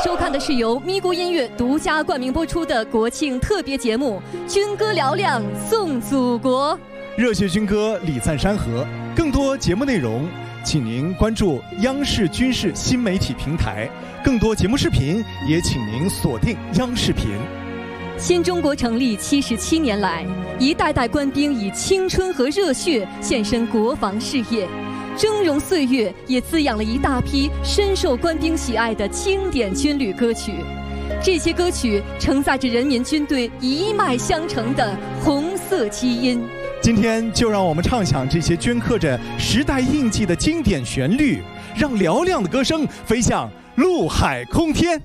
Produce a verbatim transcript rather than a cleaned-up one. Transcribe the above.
收看的是由咪咕音乐独家冠名播出的国庆特别节目《军歌嘹亮颂祖国》， 热血军歌礼赞山河。更多节目内容，请您关注央视军事新媒体平台。更多节目视频，也请您锁定央视频。 新中国成立七十七年来，一代代官兵以青春和热血献身国防事业，峥嵘岁月也滋养了一大批深受官兵喜爱的经典军旅歌曲。这些歌曲承载着人民军队一脉相承的红色基因。 今天就让我们唱响这些镌刻着时代印记的经典旋律，让嘹亮的歌声飞向陆海空天。